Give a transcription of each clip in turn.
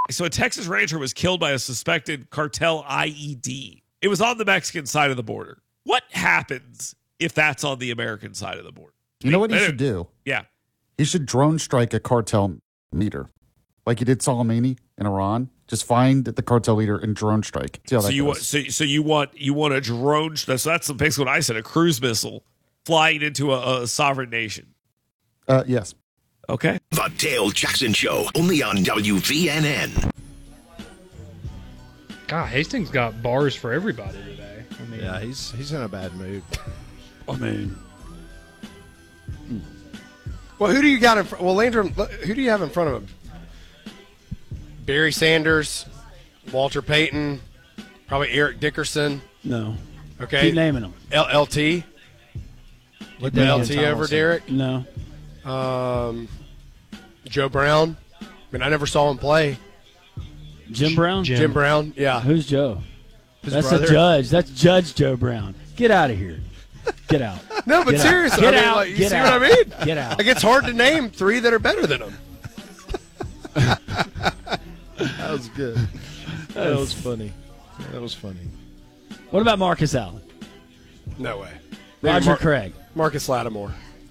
So a Texas rancher was killed by a suspected cartel IED. It was on the Mexican side of the border. What happens if that's on the American side of the border? You know what he should do? Yeah. He should drone strike a cartel leader, like he did Soleimani in Iran. Just find the cartel leader and drone strike. See how that goes. So you want a drone? So that's basically what I said. A cruise missile flying into a sovereign nation. Yes. Okay. The Dale Jackson Show, only on WVNN. God, Hastings got bars for everybody today. I mean, Yeah, he's in a bad mood. I mean, Well, who do you got in front? Well, Landrum, who do you have in front of him? Barry Sanders, Walter Payton, probably Eric Dickerson. No. Okay. Keep naming them. LT. You put LT over Derek? No. Joe Brown. I mean, I never saw him play. Jim Brown? Jim Brown, yeah. Who's Joe? That's brother. a judge. That's Judge Joe Brown. Get out of here. Get out. No, but Get out. seriously, Get I mean, out. like, you Get see out. what I mean? Get out. Like, it's hard to name three that are better than him. That was good. That was funny. That was funny. What about Marcus Allen? No way. Roger Craig. Marcus Lattimore.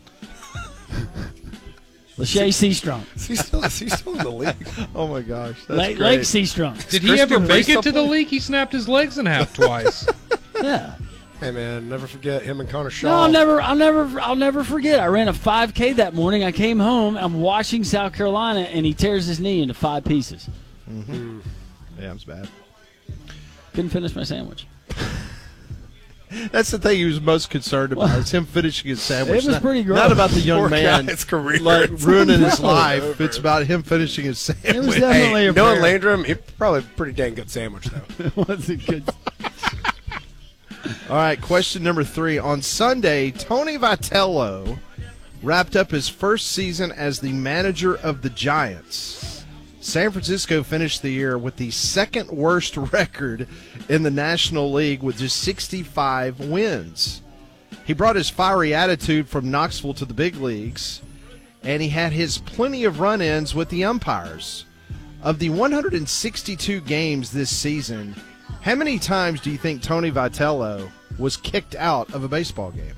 Lachey Seastrunk. Is he still in the league? Oh my gosh, that's Lake great. Seastrunk. did he ever make it to the league? He snapped his legs in half twice. Yeah. Hey man, never forget him and Connor Shaw. No, I'll never forget. I ran a 5K that morning. I came home. I'm watching South Carolina, and he tears his knee into 5 pieces. Mm-hmm. Yeah, it was bad. Couldn't finish my sandwich. That's the thing he was most concerned about. Is him finishing his sandwich. It was pretty gross. Not about the young Poor man guy's career. like ruining his Over. life. It's about him finishing his sandwich. It was definitely Hey, a knowing prayer. Landrum, he probably a pretty dang good sandwich though. It wasn't good. All right, question number 3. On Sunday, Tony Vitello wrapped up his first season as the manager of the Giants. San Francisco finished the year with the second worst record in the National League with just 65 wins. He brought his fiery attitude from Knoxville to the big leagues, and he had his plenty of run-ins with the umpires. Of the 162 games this season, how many times do you think Tony Vitello was kicked out of a baseball game?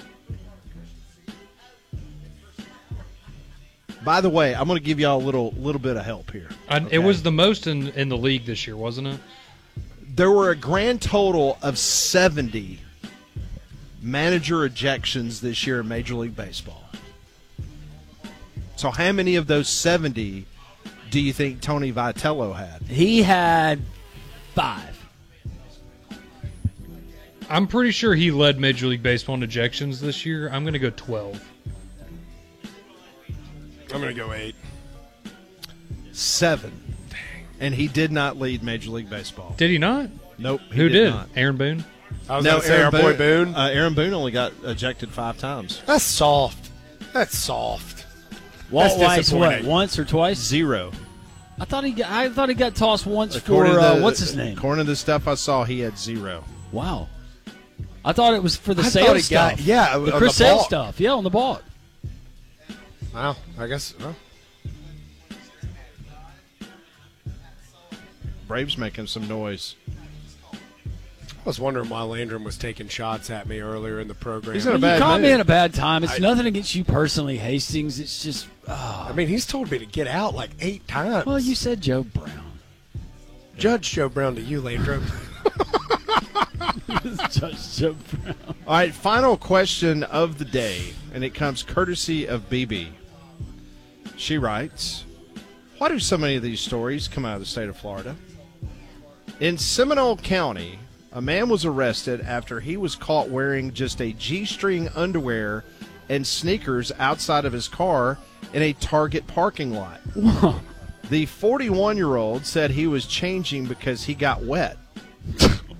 By the way, I'm going to give y'all a little bit of help here. It was the most in the league this year, wasn't it? There were a grand total of 70 manager ejections this year in Major League Baseball. So how many of those 70 do you think Tony Vitello had? He had 5. I'm pretty sure he led Major League Baseball in ejections this year. I'm going to go 12. I'm gonna go 8. 7. Dang. And he did not lead Major League Baseball. Did he not? Nope. Who did? not. Aaron Boone? I was gonna say our boy Boone. Aaron Boone only got ejected 5 times. That's soft. That's soft. Walt That's Weiss, what, disappointing. once or twice? 0. I thought he got tossed once According for to what's his name? According to the stuff I saw, he had 0. Wow. I thought it was for the I thought sales he stuff. got- yeah, the on Chris the Sale ball. stuff. Yeah, on the ball. Wow. I guess. Well, Braves making some noise. I was wondering why Landrum was taking shots at me earlier in the program. He's in a You bad caught me mood. in a bad time. It's nothing against you personally, Hastings. It's just, I mean, he's told me to get out like 8 times. well, you said Joe Brown. Judge Joe Brown to you, Landrum. Judge Joe Brown. All right, final question of the day, and it comes courtesy of BB. She writes, why do so many of these stories come out of the state of Florida? In Seminole County, a man was arrested after he was caught wearing just a G-string underwear and sneakers outside of his car in a Target parking lot. The 41-year-old said he was changing because he got wet.